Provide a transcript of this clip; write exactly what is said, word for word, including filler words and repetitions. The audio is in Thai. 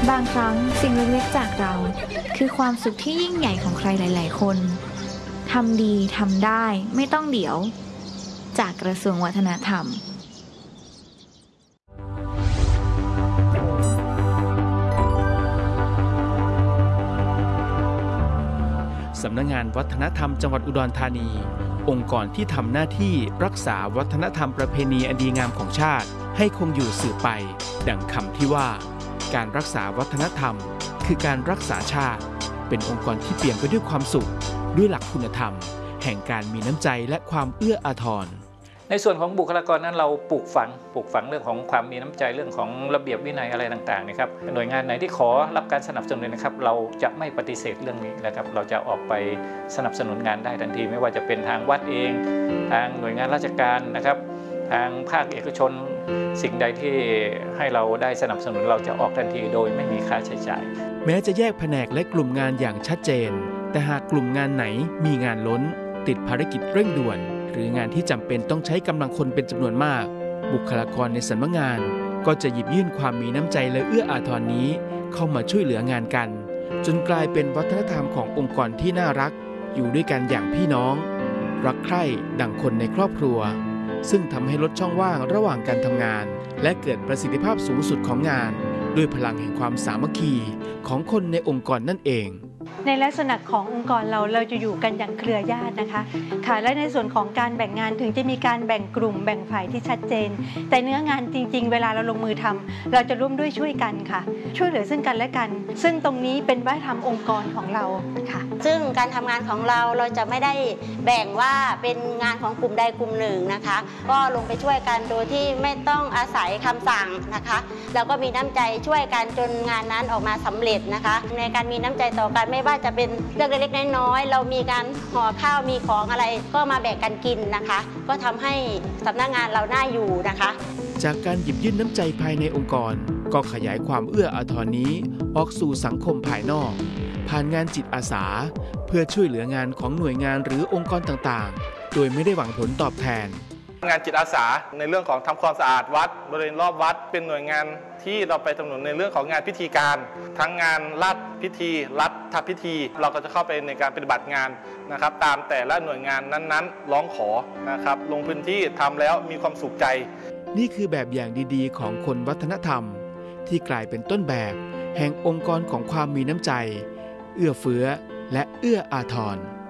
บางครั้งสิ่งเล็กๆจากเราคือความสุขที่ยิ่งใหญ่ของใครหลายๆคนทำดีทำได้ไม่ต้องเดี๋ยวจากกระทรวงวัฒนธรรมสำนักงานวัฒนธรรมจังหวัดอุดรธานีองค์กรที่ทำหน้าที่รักษาวัฒนธรรมประเพณีอันดีงามของชาติให้คงอยู่สืบไปดังคำที่ว่าการรักษาวัฒนธรรมคือการรักษาชาติเป็นองค์กรที่เปี่ยมไปด้วยความสุขด้วยหลักคุณธรรมแห่งการมีน้ำใจและความเอื้ออาทรในส่วนของบุคลากรนั้นเราปลูกฝังปลูกฝังเรื่องของความมีน้ำใจเรื่องของระเบียบวินัยอะไรต่างๆนะครับหน่วยงานไหนที่ขอรับการสนับสนุนนะครับเราจะไม่ปฏิเสธเรื่องนี้นะครับเราจะออกไปสนับสนุนงานได้ทันทีไม่ว่าจะเป็นทางวัดเองทางหน่วยงานราชการนะครับทางภาคเอกชนสิ่งใดที่ให้เราได้สนับสนุนเราจะออกทันทีโดยไม่มีค่าใช้จ่ายแม้จะแยกแผนกและกลุ่มงานอย่างชัดเจนแต่หากกลุ่มงานไหนมีงานล้นติดภารกิจเร่งด่วนหรืองานที่จำเป็นต้องใช้กำลังคนเป็นจำนวนมากบุคลากรในสำนักงานก็จะหยิบยื่นความมีน้ำใจและเอื้ออาทรนี้เข้ามาช่วยเหลืองานกันจนกลายเป็นวัฒนธรรมขององค์กรที่น่ารักอยู่ด้วยกันอย่างพี่น้องรักใคร่ดั่งคนในครอบครัวซึ่งทำให้ลดช่องว่างระหว่างการทำงานและเกิดประสิทธิภาพสูงสุดของงานด้วยพลังแห่งความสามัคคีของคนในองค์กรนั่นเองในลักษณะขององค์กรเราเราจะอยู่กันอย่างเครือญาตินะคะค่ะและในส่วนของการแบ่งงานถึงจะมีการแบ่งกลุ่มแบ่งฝ่ายที่ชัดเจนแต่เนื้องานจริงๆเวลาเราลงมือทำเราจะร่วมด้วยช่วยกันค่ะช่วยเหลือซึ่งกันและกันซึ่งตรงนี้เป็นวัฒนธรรมองค์กรของเราค่ะซึ่งการทำงานของเราเราจะไม่ได้แบ่งว่าเป็นงานของกลุ่มใดกลุ่มหนึ่งนะคะก็ลงไปช่วยกันโดยที่ไม่ต้องอาศัยคำสั่งนะคะแล้วก็มีน้ำใจช่วยกันจนงานนั้นออกมาสำเร็จนะคะในการมีน้ำใจต่อกันไม่ว่าจะเป็นเรื่องเล็กๆน้อยๆเรามีการห่อข้าวมีของอะไรก็มาแบ่งกันกินนะคะก็ทำให้สำนักงานเราน่าอยู่นะคะจากการหยิบยื่นน้ำใจภายในองค์กรก็ขยายความเอื้ออาทรนี้ออกสู่สังคมภายนอกผ่านงานจิตอาสาเพื่อช่วยเหลืองานของหน่วยงานหรือองค์กรต่างๆโดยไม่ได้หวังผลตอบแทนงานจิตอาสาในเรื่องของทำความสะอาดวัดบริเวณรอบวัดเป็นหน่วยงานที่เราไปสนับสนุนในเรื่องของงานพิธีการทั้งงานรัฐพิธีรัฐพิธีเราก็จะเข้าไปในการปฏิบัติงานนะครับตามแต่ละหน่วยงานนั้นๆร้องขอนะครับลงพื้นที่ทำแล้วมีความสุขใจนี่คือแบบอย่างดีๆของคนวัฒนธรรมที่กลายเป็นต้นแบบแห่งองค์กรของความมีน้ำใจเอื้อเฟื้อและเอื้ออาทร